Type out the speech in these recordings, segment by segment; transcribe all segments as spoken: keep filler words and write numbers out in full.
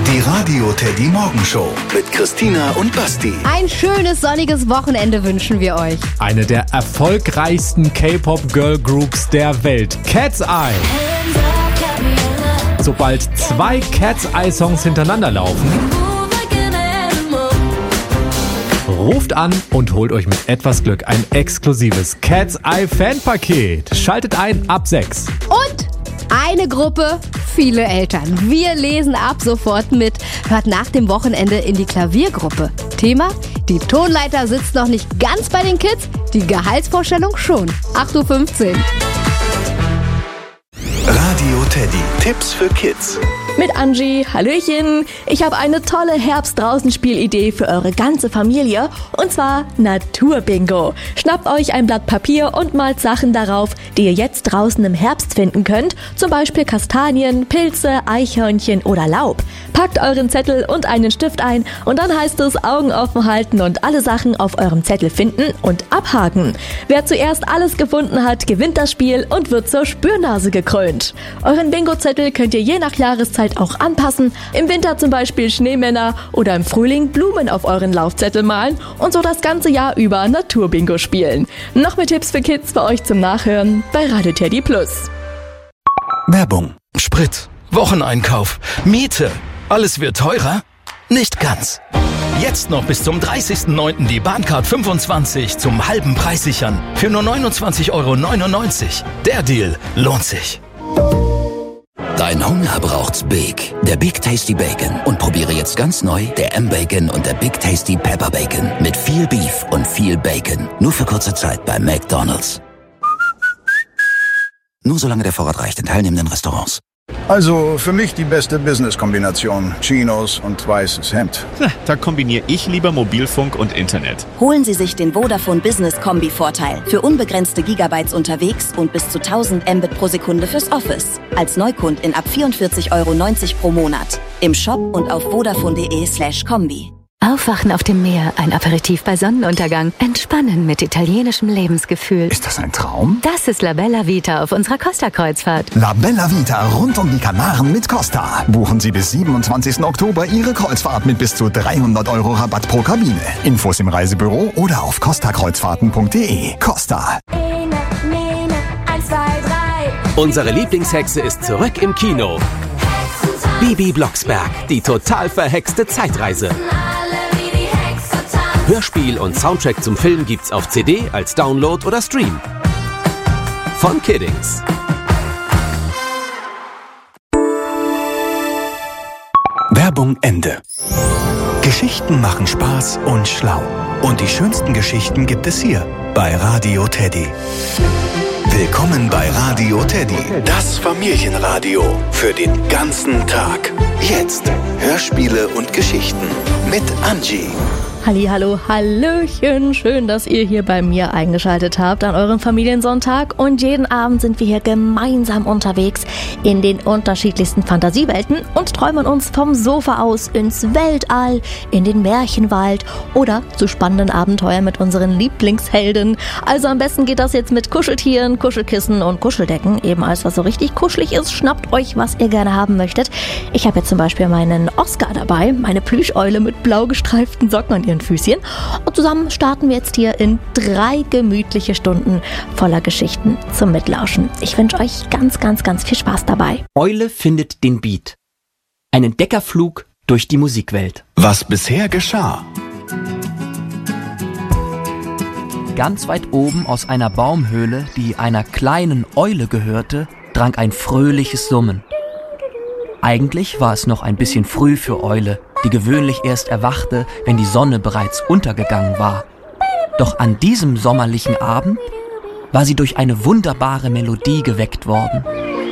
Die Radio Teddy Morgenshow mit Christina und Basti. Ein schönes sonniges Wochenende wünschen wir euch. Eine der erfolgreichsten K-Pop-Girl-Groups der Welt, Cat's Eye. Sobald zwei Cat's Eye-Songs hintereinander laufen, ruft an und holt euch mit etwas Glück ein exklusives Cat's Eye Fanpaket. Schaltet ein ab sechs. Und eine Gruppe, viele Eltern. Wir lesen ab sofort mit. Hört nach dem Wochenende in die Klaviergruppe. Thema: Die Tonleiter sitzt noch nicht ganz bei den Kids, die Gehaltsvorstellung schon. acht Uhr fünfzehn. Radio Teddy. Tipps für Kids. Mit Angie, Hallöchen. Ich habe eine tolle Herbst-Draußen-Spielidee für eure ganze Familie, und zwar Naturbingo. Schnappt euch ein Blatt Papier und malt Sachen darauf, die ihr jetzt draußen im Herbst finden könnt, zum Beispiel Kastanien, Pilze, Eichhörnchen oder Laub. Packt euren Zettel und einen Stift ein und dann heißt es Augen offen halten und alle Sachen auf eurem Zettel finden und abhaken. Wer zuerst alles gefunden hat, gewinnt das Spiel und wird zur Spürnase gekrönt. Euren Bingo-Zettel könnt ihr je nach Jahreszeit auch anpassen. Im Winter zum Beispiel Schneemänner oder im Frühling Blumen auf euren Laufzettel malen und so das ganze Jahr über Naturbingo spielen. Noch mehr Tipps für Kids für euch zum Nachhören bei Radio Teddy Plus. Werbung. Sprit, Wocheneinkauf, Miete. Alles wird teurer? Nicht ganz. Jetzt noch bis zum dreißigsten neunten die Bahncard fünfundzwanzig zum halben Preis sichern. Für nur neunundzwanzig Euro neunundneunzig. Der Deal lohnt sich. Dein Hunger braucht's Big. Der Big Tasty Bacon. Und probiere jetzt ganz neu der M-Bacon und der Big Tasty Pepper Bacon. Mit viel Beef und viel Bacon. Nur für kurze Zeit bei McDonald's. Nur solange der Vorrat reicht in teilnehmenden Restaurants. Also für mich die beste Business-Kombination. Chinos und weißes Hemd. Da kombiniere ich lieber Mobilfunk und Internet. Holen Sie sich den Vodafone Business Kombi-Vorteil. Für unbegrenzte Gigabytes unterwegs und bis zu tausend Mbit pro Sekunde fürs Office. Als Neukundin ab vierundvierzig Euro neunzig pro Monat. Im Shop und auf vodafone.de slash Kombi. Aufwachen auf dem Meer, ein Aperitif bei Sonnenuntergang, entspannen mit italienischem Lebensgefühl. Ist das ein Traum? Das ist La Bella Vita auf unserer Costa-Kreuzfahrt. La Bella Vita rund um die Kanaren mit Costa. Buchen Sie bis siebenundzwanzigsten Oktober Ihre Kreuzfahrt mit bis zu dreihundert Euro Rabatt pro Kabine. Infos im Reisebüro oder auf costa kreuzfahrten punkt de. Costa. Unsere Lieblingshexe ist zurück im Kino. Bibi Blocksberg, die total verhexte Zeitreise. Hörspiel und Soundtrack zum Film gibt's auf C D, als Download oder Stream. Von Kiddings. Werbung Ende. Geschichten machen Spaß und schlau. Und die schönsten Geschichten gibt es hier bei Radio Teddy. Willkommen bei Radio Teddy, das Familienradio für den ganzen Tag. Jetzt Hörspiele und Geschichten mit Angie. Hallihallo, Hallöchen, schön, dass ihr hier bei mir eingeschaltet habt an eurem Familiensonntag, und jeden Abend sind wir hier gemeinsam unterwegs in den unterschiedlichsten Fantasiewelten und träumen uns vom Sofa aus ins Weltall, in den Märchenwald oder zu spannenden Abenteuern mit unseren Lieblingshelden. Also am besten geht das jetzt mit Kuscheltieren, Kuschelkissen und Kuscheldecken, eben alles, was so richtig kuschelig ist. Schnappt euch, was ihr gerne haben möchtet. Ich habe jetzt zum Beispiel meinen Oscar dabei, meine Plüscheule mit blau gestreiften Socken an ihren Füßchen. Und zusammen starten wir jetzt hier in drei gemütliche Stunden voller Geschichten zum Mitlauschen. Ich wünsche euch ganz, ganz, ganz viel Spaß dabei. Eule findet den Beat. Ein Entdeckerflug durch die Musikwelt. Was bisher geschah. Ganz weit oben aus einer Baumhöhle, die einer kleinen Eule gehörte, drang ein fröhliches Summen. Eigentlich war es noch ein bisschen früh für Eule, die gewöhnlich erst erwachte, wenn die Sonne bereits untergegangen war. Doch an diesem sommerlichen Abend war sie durch eine wunderbare Melodie geweckt worden.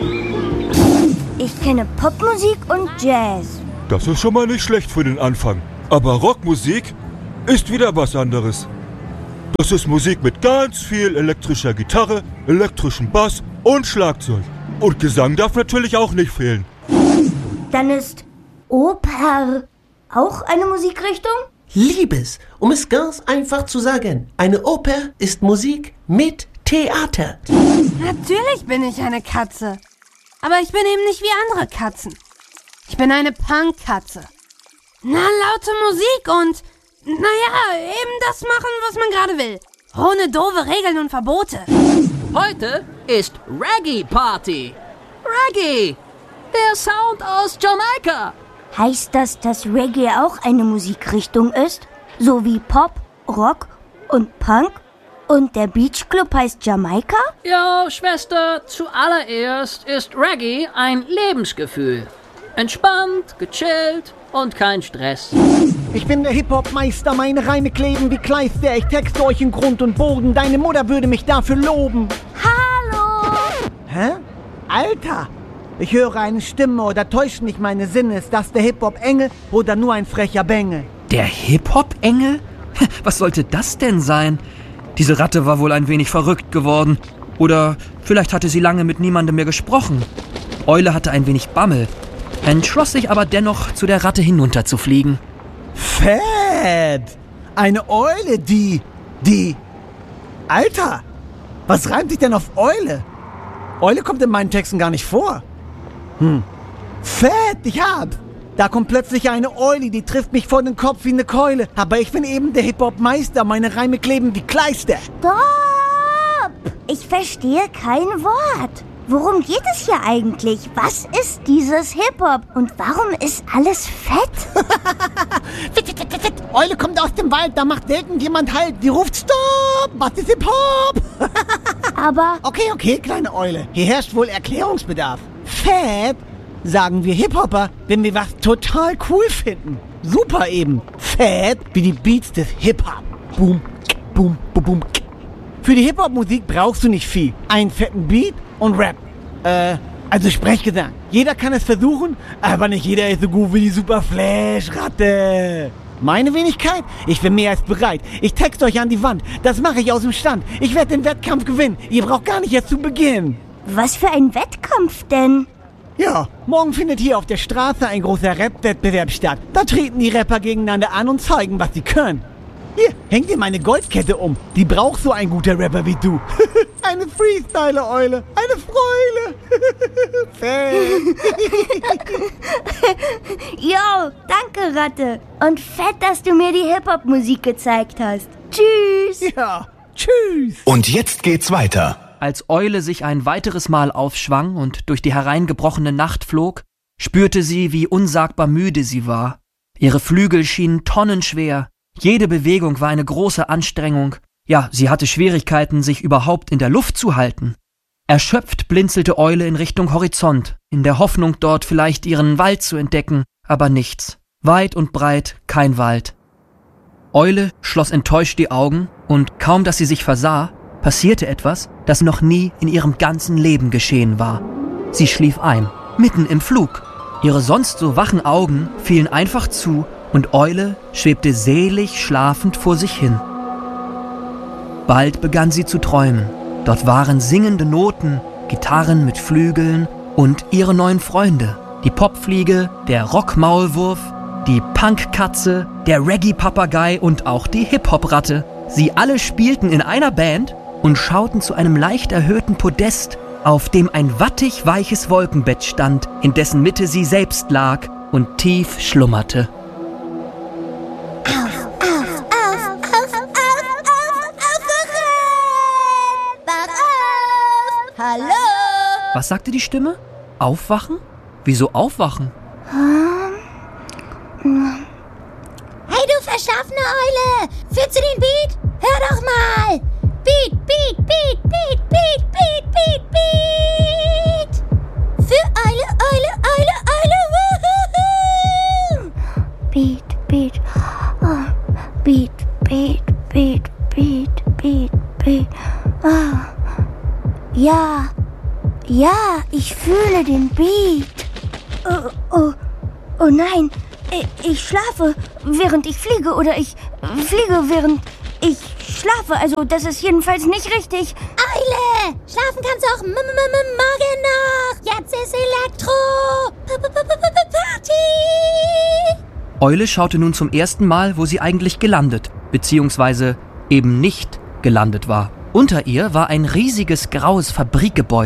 Ich kenne Popmusik und Jazz. Das ist schon mal nicht schlecht für den Anfang. Aber Rockmusik ist wieder was anderes. Das ist Musik mit ganz viel elektrischer Gitarre, elektrischem Bass und Schlagzeug. Und Gesang darf natürlich auch nicht fehlen. Dann ist Oper auch eine Musikrichtung? Liebes, um es ganz einfach zu sagen, eine Oper ist Musik mit Theater. Natürlich bin ich eine Katze. Aber ich bin eben nicht wie andere Katzen. Ich bin eine Punkkatze. Na, laute Musik und, naja, eben das machen, was man gerade will. Ohne doofe Regeln und Verbote. Heute ist Reggae Party. Reggae, der Sound aus Jamaika. Heißt das, dass Reggae auch eine Musikrichtung ist? So wie Pop, Rock und Punk? Und der Beach Club heißt Jamaika? Ja, Schwester, zuallererst ist Reggae ein Lebensgefühl. Entspannt, gechillt und kein Stress. Ich bin der Hip-Hop-Meister, meine Reime kleben wie Kleister. Ich texte euch in Grund und Boden, deine Mutter würde mich dafür loben. Hallo! Hä? Alter! Ich höre eine Stimme oder täuscht mich meine Sinne. Ist das der Hip-Hop-Engel oder nur ein frecher Bengel? Der Hip-Hop-Engel? Was sollte das denn sein? Diese Ratte war wohl ein wenig verrückt geworden. Oder vielleicht hatte sie lange mit niemandem mehr gesprochen. Eule hatte ein wenig Bammel, entschloss sich aber dennoch, zu der Ratte hinunterzufliegen. Fett! Eine Eule, die... die... Alter! Was reimt sich denn auf Eule? Eule kommt in meinen Texten gar nicht vor. Hm. Fett, ich hab's! Da kommt plötzlich eine Eule, die trifft mich vor den Kopf wie eine Keule. Aber ich bin eben der Hip-Hop-Meister, meine Reime kleben wie Kleister. Stopp! Ich verstehe kein Wort. Worum geht es hier eigentlich? Was ist dieses Hip-Hop? Und warum ist alles fett? Fit, fit, fit, fit. Eule kommt aus dem Wald, da macht irgendjemand Halt. Die ruft Stopp! Was ist Hip-Hop? Aber... Okay, okay, kleine Eule. Hier herrscht wohl Erklärungsbedarf. Fett, sagen wir Hip-Hopper, wenn wir was total cool finden. Super eben. Fett wie die Beats des Hip-Hop. Boom, boom, boom, boom. Für die Hip-Hop-Musik brauchst du nicht viel. Einen fetten Beat und Rap. Äh, also Sprechgesang. Jeder kann es versuchen, aber nicht jeder ist so gut wie die Super Flash-Ratte. Meine Wenigkeit? Ich bin mehr als bereit. Ich texte euch an die Wand. Das mache ich aus dem Stand. Ich werde den Wettkampf gewinnen. Ihr braucht gar nicht erst zu beginnen. Was für ein Wettkampf denn? Ja, morgen findet hier auf der Straße ein großer Rap-Wettbewerb statt. Da treten die Rapper gegeneinander an und zeigen, was sie können. Hier, häng dir meine Goldkette um. Die braucht so ein guter Rapper wie du. Eine Freestyler-Eule. Eine Freule. Jo, danke, Ratte. Und fett, dass du mir die Hip-Hop-Musik gezeigt hast. Tschüss. Ja, tschüss. Und jetzt geht's weiter. Als Eule sich ein weiteres Mal aufschwang und durch die hereingebrochene Nacht flog, spürte sie, wie unsagbar müde sie war. Ihre Flügel schienen tonnenschwer. Jede Bewegung war eine große Anstrengung. Ja, sie hatte Schwierigkeiten, sich überhaupt in der Luft zu halten. Erschöpft blinzelte Eule in Richtung Horizont, in der Hoffnung, dort vielleicht ihren Wald zu entdecken, aber nichts. Weit und breit kein Wald. Eule schloss enttäuscht die Augen und kaum, dass sie sich versah, passierte etwas, das noch nie in ihrem ganzen Leben geschehen war. Sie schlief ein, mitten im Flug. Ihre sonst so wachen Augen fielen einfach zu und Eule schwebte selig schlafend vor sich hin. Bald begann sie zu träumen. Dort waren singende Noten, Gitarren mit Flügeln und ihre neuen Freunde. Die Popfliege, der Rockmaulwurf, die Punkkatze, der Reggae-Papagei und auch die Hip-Hop-Ratte. Sie alle spielten in einer Band und schauten zu einem leicht erhöhten Podest, auf dem ein wattig weiches Wolkenbett stand, in dessen Mitte sie selbst lag und tief schlummerte. Hallo? Was sagte die Stimme? Aufwachen? Wieso aufwachen? Hey, du verschaffene Eule! Fühlst du den Beat? Hör doch mal! Beat, Beat, Beat, Beat, Beat, Beat, Beat, Beat! Für Eule, Eule, Eule, Eule! Woohoo! Beat, Beat, oh. Beat, Beat, Beat, Beat, Beat, Beat. Oh. Ja, ja, ich fühle den Beat. Oh, oh, oh nein, ich, ich schlafe, während ich fliege oder ich fliege, während ich schlafe. Also das ist jedenfalls nicht richtig. Eule, schlafen kannst du auch m- m- m- morgen noch. Jetzt ist Elektro. Party. Eule schaute nun zum ersten Mal, wo sie eigentlich gelandet, beziehungsweise eben nicht gelandet war. Unter ihr war ein riesiges graues Fabrikgebäude.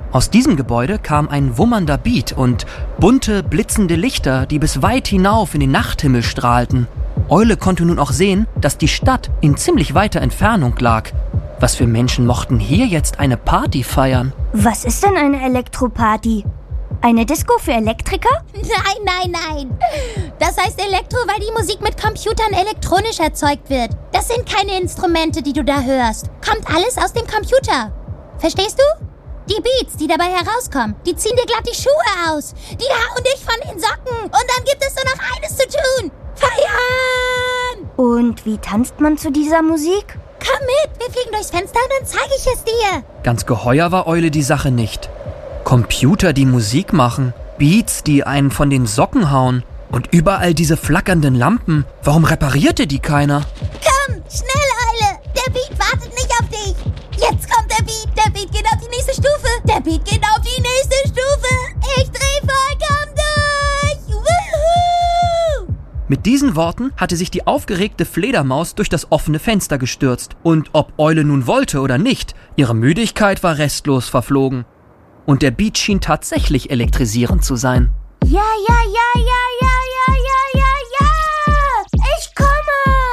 Aus diesem Gebäude kam ein wummernder Beat und bunte, blitzende Lichter, die bis weit hinauf in den Nachthimmel strahlten. Eule konnte nun auch sehen, dass die Stadt in ziemlich weiter Entfernung lag. Was für Menschen mochten hier jetzt eine Party feiern? Was ist denn eine Elektroparty? Eine Disco für Elektriker? Nein, nein, nein. Das heißt Elektro, weil die Musik mit Computern elektronisch erzeugt wird. Das sind keine Instrumente, die du da hörst. Kommt alles aus dem Computer. Verstehst du? Die Beats, die dabei herauskommen, die ziehen dir glatt die Schuhe aus. Die hauen dich von den Socken. Und dann gibt es nur noch eines zu tun. Feiern! Und wie tanzt man zu dieser Musik? Komm mit, wir fliegen durchs Fenster und dann zeige ich es dir. Ganz geheuer war Eule die Sache nicht. Computer, die Musik machen, Beats, die einen von den Socken hauen und überall diese flackernden Lampen. Warum reparierte die keiner? Komm, schnell, Eule. Der Beat wartet nicht auf dich. Jetzt kommt der Beat. Der Beat geht auf die nächste Stufe. Der Beat geht auf die nächste Stufe. Ich dreh vollkommen durch. Woohoo! Mit diesen Worten hatte sich die aufgeregte Fledermaus durch das offene Fenster gestürzt. Und ob Eule nun wollte oder nicht, ihre Müdigkeit war restlos verflogen. Und der Beat schien tatsächlich elektrisierend zu sein. Ja, ja, ja, ja,